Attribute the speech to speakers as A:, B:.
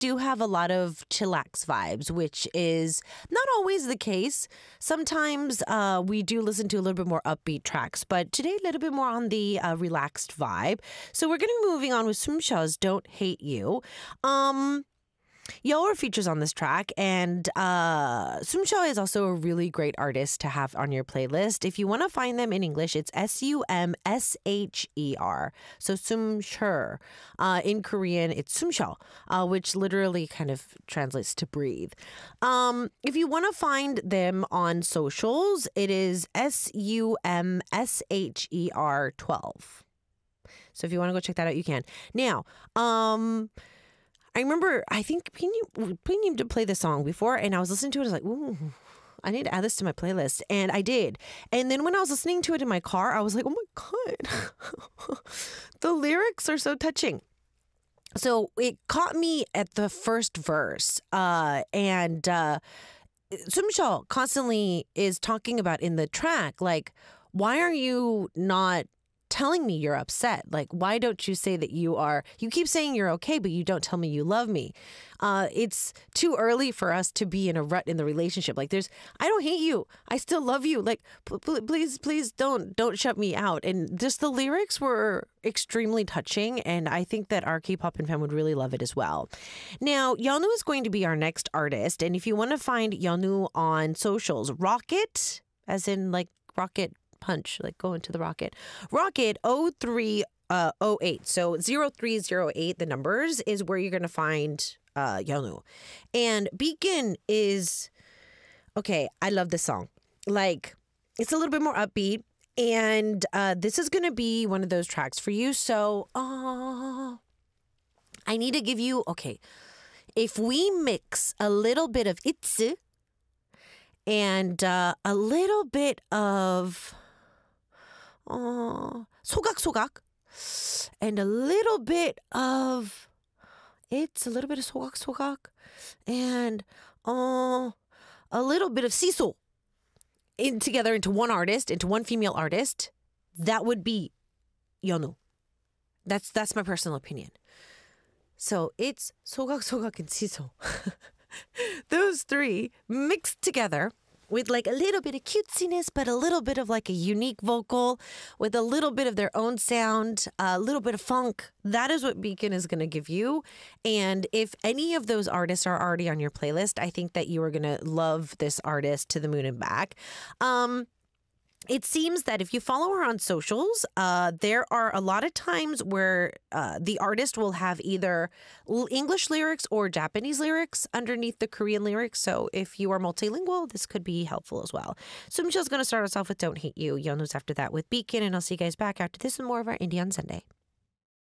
A: do have a lot of chillax vibes, which is not always the case. Sometimes we do listen to a little bit more upbeat tracks, but today a little bit more on the relaxed vibe. So we're going to be moving on with Sumsha's Don't Hate You. Yeol features on this track, and Sumsho is also a really great artist to have on your playlist. If you want to find them in English, it's Sumsher. So Sumsher. In Korean, it's Sumsho, which literally kind of translates to breathe. If you want to find them on socials, it is Sumsher 12. So if you want to go check that out, you can. Now, I remember, I think Pinyin to play this song before, and I was listening to it. I was like, ooh, I need to add this to my playlist. And I did. And then when I was listening to it in my car, I was like, oh my God, the lyrics are so touching. So it caught me at the first verse. And Sumsho constantly is talking about in the track, like, why are you not telling me you're upset? Like, why don't you say that you keep saying you're okay, but you don't tell me you love me. It's too early for us to be in a rut in the relationship. Like, I don't hate you. I still love you. Like, please don't shut me out. And just the lyrics were extremely touching. And I think that our K-pop fan would really love it as well. Now, Yeonu is going to be our next artist. And if you want to find Yeonu on socials, Rocket, as in like rocket punch, like go into the rocket. Rocket 0308. So 0308, the numbers, is where you're going to find Yeonu. And Beacon is, okay, I love this song. Like, it's a little bit more upbeat. And this is going to be one of those tracks for you. So I need to give you, okay, if we mix a little bit of itsu and a little bit of 소각소각, and a little bit of 소각소각, and a little bit of siso together into one artist, into one female artist, that would be Yeonu. That's my personal opinion. So it's 소각소각 and siso. Those three mixed together with like a little bit of cutesiness, but a little bit of like a unique vocal with a little bit of their own sound, a little bit of funk. That is what Beacon is going to give you. And if any of those artists are already on your playlist, I think that you are going to love this artist to the moon and back. It seems that if you follow her on socials, there are a lot of times where the artist will have either English lyrics or Japanese lyrics underneath the Korean lyrics. So if you are multilingual, this could be helpful as well. Sumsho's going to start us off with Don't Hate You. Yeonu's after that with Beacon. And I'll see you guys back after this and more of our Indie on Sunday.